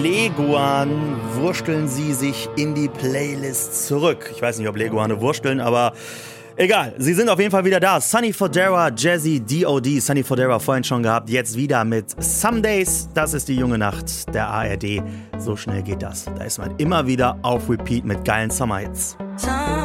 Leguan wursteln sie sich in die Playlist zurück. Ich weiß nicht, ob Leguane wursteln, aber egal. Sie sind auf jeden Fall wieder da. Sonny Fodera, Jazzy, D.O.D. Sonny Fodera vorhin schon gehabt, jetzt wieder mit Some Days. Das ist die junge Nacht der ARD. So schnell geht das. Da ist man immer wieder auf Repeat mit geilen Summerhits.